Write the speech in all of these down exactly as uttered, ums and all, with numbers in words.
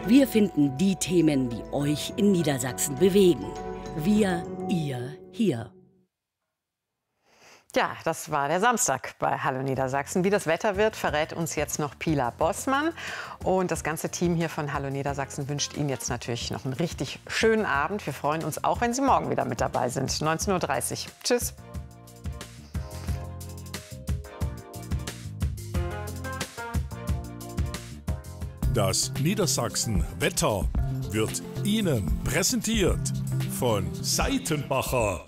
Wir finden die Themen, die euch in Niedersachsen bewegen. Wir, ihr, hier. Ja, das war der Samstag bei Hallo Niedersachsen. Wie das Wetter wird, verrät uns jetzt noch Pila Bossmann. Und das ganze Team hier von Hallo Niedersachsen wünscht Ihnen jetzt natürlich noch einen richtig schönen Abend. Wir freuen uns auch, wenn Sie morgen wieder mit dabei sind. neunzehn Uhr dreißig. Tschüss. Das Niedersachsen-Wetter wird Ihnen präsentiert von Seitenbacher.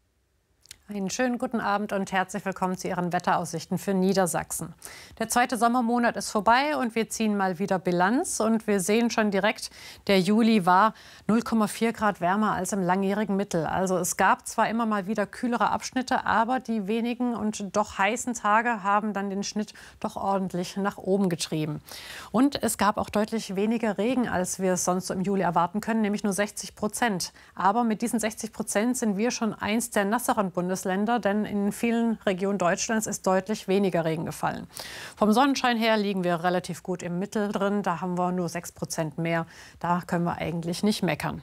Einen schönen guten Abend und herzlich willkommen zu Ihren Wetteraussichten für Niedersachsen. Der zweite Sommermonat ist vorbei und wir ziehen mal wieder Bilanz. Und wir sehen schon direkt, der Juli war null Komma vier Grad wärmer als im langjährigen Mittel. Also es gab zwar immer mal wieder kühlere Abschnitte, aber die wenigen und doch heißen Tage haben dann den Schnitt doch ordentlich nach oben getrieben. Und es gab auch deutlich weniger Regen, als wir es sonst so im Juli erwarten können, nämlich nur sechzig Prozent. Aber mit diesen sechzig Prozent sind wir schon eins der nasseren Bundesländer. Länder, denn in vielen Regionen Deutschlands ist deutlich weniger Regen gefallen. Vom Sonnenschein her liegen wir relativ gut im Mittel drin. Da haben wir nur sechs Prozent mehr. Da können wir eigentlich nicht meckern.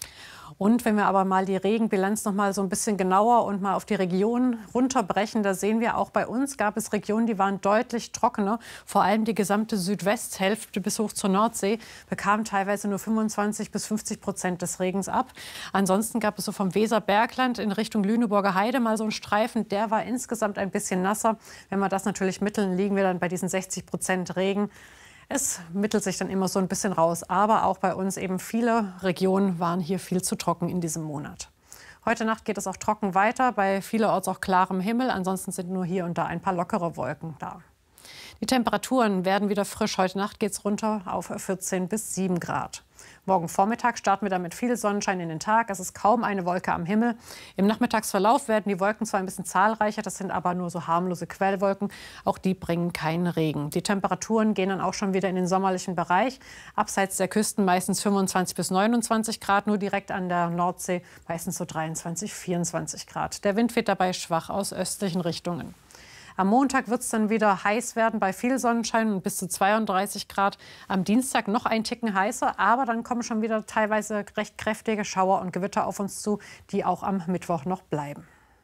Und wenn wir aber mal die Regenbilanz noch mal so ein bisschen genauer und mal auf die Regionen runterbrechen, da sehen wir auch bei uns gab es Regionen, die waren deutlich trockener. Vor allem die gesamte Südwesthälfte bis hoch zur Nordsee bekam teilweise nur fünfundzwanzig bis fünfzig Prozent des Regens ab. Ansonsten gab es so vom Weserbergland in Richtung Lüneburger Heide mal so einen Streifen. Der war insgesamt ein bisschen nasser. Wenn wir das natürlich mitteln, liegen wir dann bei diesen sechzig Prozent Regen. Es mittelt sich dann immer so ein bisschen raus. Aber auch bei uns eben viele Regionen waren hier viel zu trocken in diesem Monat. Heute Nacht geht es auch trocken weiter, bei vielerorts auch klarem Himmel. Ansonsten sind nur hier und da ein paar lockere Wolken da. Die Temperaturen werden wieder frisch. Heute Nacht geht es runter auf vierzehn bis sieben Grad. Morgen Vormittag starten wir dann mit viel Sonnenschein in den Tag. Es ist kaum eine Wolke am Himmel. Im Nachmittagsverlauf werden die Wolken zwar ein bisschen zahlreicher, das sind aber nur so harmlose Quellwolken. Auch die bringen keinen Regen. Die Temperaturen gehen dann auch schon wieder in den sommerlichen Bereich. Abseits der Küsten meistens fünfundzwanzig bis neunundzwanzig Grad, nur direkt an der Nordsee meistens so dreiundzwanzig, vierundzwanzig Grad. Der Wind weht dabei schwach aus östlichen Richtungen. Am Montag wird es dann wieder heiß werden bei viel Sonnenschein und bis zu zweiunddreißig Grad. Am Dienstag noch ein Ticken heißer, aber dann kommen schon wieder teilweise recht kräftige Schauer und Gewitter auf uns zu, die auch am Mittwoch noch bleiben.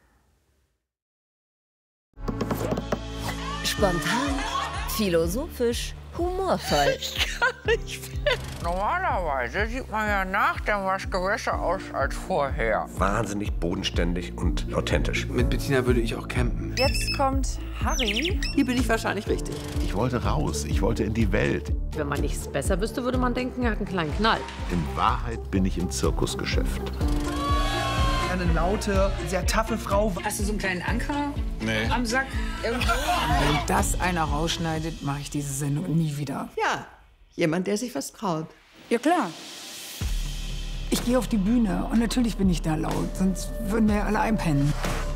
Spontan, philosophisch, humorvoll. Ich kann nicht mehr. Normalerweise sieht man ja nach dem Waschgang besser aus als vorher. Wahnsinnig bodenständig und authentisch. Mit Bettina würde ich auch campen. Jetzt kommt Harry. Hier bin ich wahrscheinlich richtig. Ich wollte raus, ich wollte in die Welt. Wenn man nichts besser wüsste, würde man denken, er hat einen kleinen Knall. In Wahrheit bin ich im Zirkusgeschäft. Eine laute, sehr taffe Frau. Hast du so einen kleinen Anker nee. am Sack? Irgendwo? Wenn das einer rausschneidet, mache ich diese Sendung nie wieder. Ja, jemand, der sich was traut. Ja, klar. Ich gehe auf die Bühne und natürlich bin ich da laut, sonst würden wir ja alle einpennen.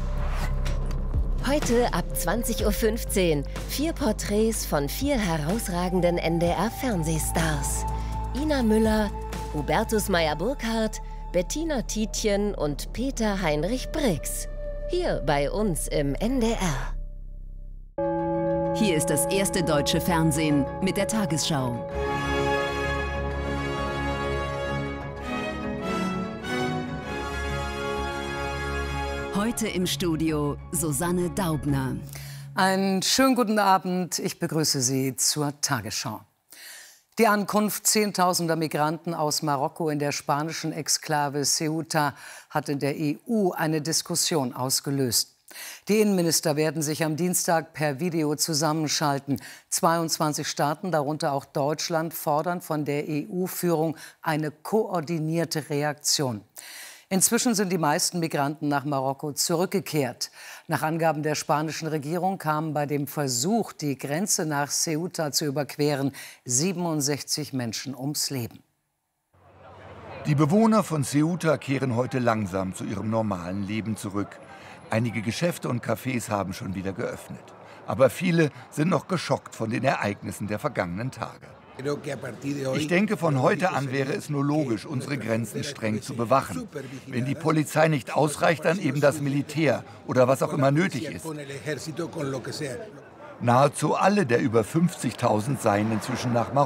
Heute ab zwanzig Uhr fünfzehn vier Porträts von vier herausragenden N D R-Fernsehstars. Ina Müller, Hubertus Meyer-Burkhardt, Bettina Tietjen und Peter Heinrich Brix. Hier bei uns im N D R. Hier ist das erste deutsche Fernsehen mit der Tagesschau. Heute im Studio Susanne Daubner. Einen schönen guten Abend. Ich begrüße Sie zur Tagesschau. Die Ankunft zehntausender Migranten aus Marokko in der spanischen Exklave Ceuta hat in der E U eine Diskussion ausgelöst. Die Innenminister werden sich am Dienstag per Video zusammenschalten. zweiundzwanzig Staaten, darunter auch Deutschland, fordern von der E U-Führung eine koordinierte Reaktion. Inzwischen sind die meisten Migranten nach Marokko zurückgekehrt. Nach Angaben der spanischen Regierung kamen bei dem Versuch, die Grenze nach Ceuta zu überqueren, siebenundsechzig Menschen ums Leben. Die Bewohner von Ceuta kehren heute langsam zu ihrem normalen Leben zurück. Einige Geschäfte und Cafés haben schon wieder geöffnet. Aber viele sind noch geschockt von den Ereignissen der vergangenen Tage. Ich denke, von heute an wäre es nur logisch, unsere Grenzen streng zu bewachen. Wenn die Polizei nicht ausreicht, dann eben das Militär oder was auch immer nötig ist. Nahezu alle der über fünfzigtausend seien inzwischen nach Marokko